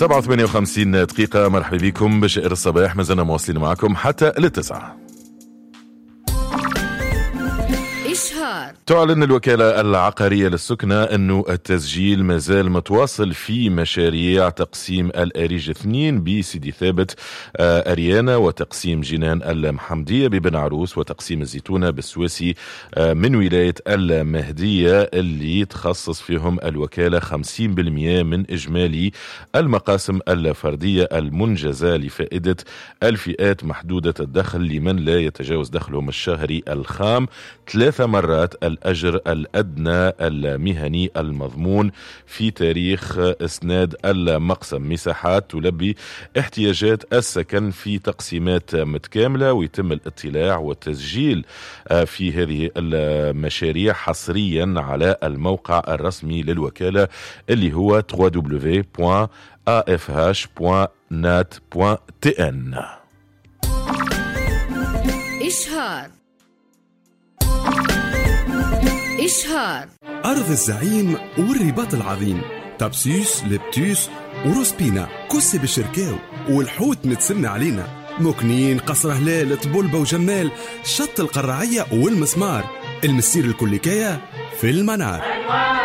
7:58 دقيقة. مرحبا بكم بشئر الصباح، ما زلنا مواصلين معكم حتى للتسعة. تعلن الوكالة العقارية للسكنة أنه التسجيل مازال متواصل في مشاريع تقسيم الأريج 2 بسيدي ثابت أريانا، وتقسيم جنان المحمدية ببن عروس، وتقسيم الزيتونة بالسواسي من ولاية المهدية، اللي تخصص فيهم الوكالة 50% من إجمالي المقاسم الفردية المنجزة لفائدة الفئات محدودة الدخل لمن لا يتجاوز دخلهم الشهري الخام 3 مرات الأجر الأدنى المهني المضمون في تاريخ إسناد المقسم. مساحات تلبي احتياجات السكن في تقسيمات متكاملة، ويتم الاطلاع والتسجيل في هذه المشاريع حصريا على الموقع الرسمي للوكالة اللي هو www.afh.nat.tn. إشهار أرض الزعيم والرباط العظيم، تبسيس لبتيس وروسبينا كسي بالشركاو، والحوت نتسنى علينا، مكنين قصر هلال طبولبة وجمال، شط القرعية والمسمار، المسير الكليكية في المنار.